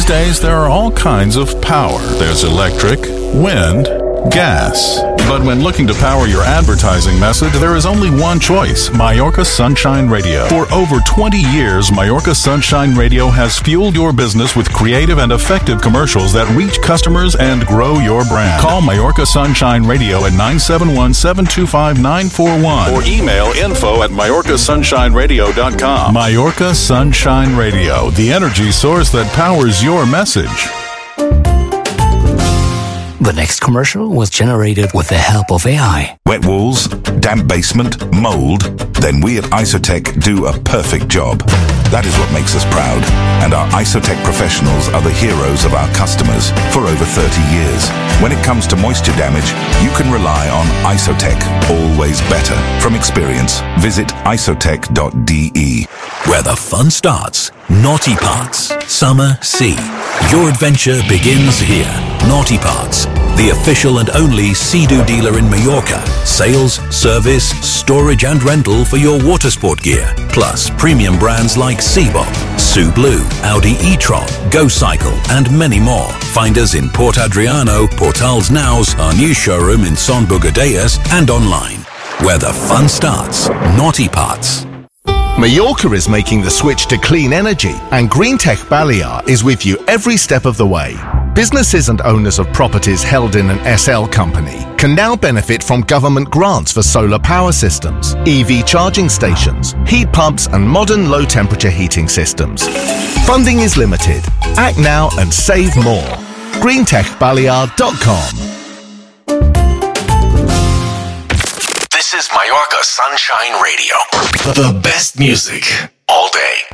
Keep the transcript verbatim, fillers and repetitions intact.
These days, there are all kinds of power. There's electric, wind, gas. But when looking to power your advertising message, there is only one choice: Mallorca Sunshine Radio. For over twenty years, Mallorca Sunshine Radio has fueled your business with creative and effective commercials that reach customers and grow your brand. Call Mallorca Sunshine Radio at nine seven one, seven two five, nine four one or email info at mallorca sunshine radio dot com. Mallorca Sunshine Radio, the energy source that powers your message. The next commercial was generated with the help of A I. Wet walls, damp basement, mold? Then we at Isotech do a perfect job. That is what makes us proud. And our Isotech professionals are the heroes of our customers for over thirty years. When it comes to moisture damage, you can rely on Isotech. Always better. From experience, visit isotech dot d e. Where the fun starts. Naughty Parts. Summer Sea. Your adventure begins here. Naughty Parts, the official and only Sea-Doo dealer in Mallorca. Sales, service, storage and rental for your water sport gear. Plus premium brands like Seabob, Sue Blue, Audi e-tron, Go Cycle and many more. Find us in Port Adriano, Portals Naus, our new showroom in Son Bugadeiras and online. Where the fun starts. Naughty Parts. Mallorca is making the switch to clean energy, and Greentech Balear is with you every step of the way. Businesses and owners of properties held in an S L company can now benefit from government grants for solar power systems, E V charging stations, heat pumps and modern low-temperature heating systems. Funding is limited. Act now and save more. greentech balear dot com. This is Mallorca Sunshine Radio. The best music all day.